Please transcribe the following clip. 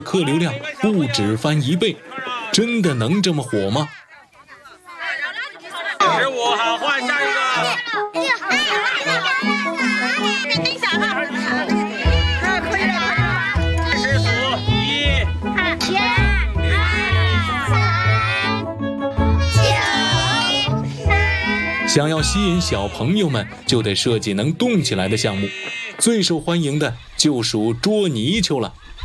客流量不止翻1倍，真的能这么火吗 ？15，好，换下一个。 等一下哈，可以了。 15，1、 2、3、9、 想要吸引小朋友们，就得设计能动起来的项目。最受欢迎的就属捉泥鳅了。